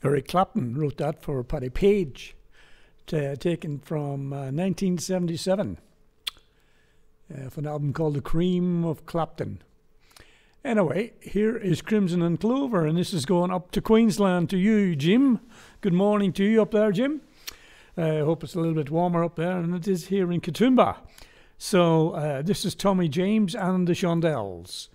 Eric Clapton wrote that for Paddy Page, taken from 1977, for an album called The Cream of Clapton. Anyway, here is Crimson and Clover, and this is going up to Queensland to you, Jim. Good morning to you up there, Jim. I hope it's a little bit warmer up there, and it is here in Katoomba. So this is Tommy James and the Shondells.